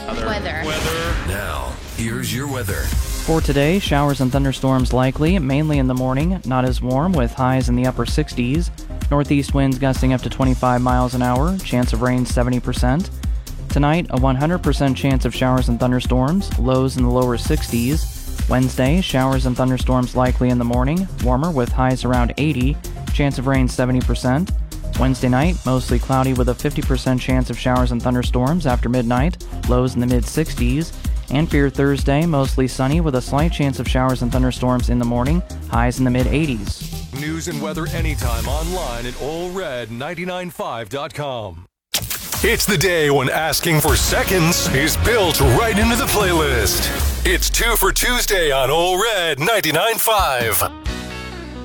Weather. Now, here's your weather. For today, showers and thunderstorms likely, mainly in the morning, not as warm with highs in the upper 60s. Northeast winds gusting up to 25 miles an hour, chance of rain 70%. Tonight, a 100% chance of showers and thunderstorms, lows in the lower 60s. Wednesday, showers and thunderstorms likely in the morning, warmer with highs around 80, chance of rain 70%. Wednesday night, mostly cloudy with a 50% chance of showers and thunderstorms after midnight, lows in the mid-60s. And for your Thursday, mostly sunny with a slight chance of showers and thunderstorms in the morning, highs in the mid-80s. News and weather anytime online at allred995.com. It's the day when asking for seconds is built right into the playlist. It's 2 for Tuesday on All Red 99.5.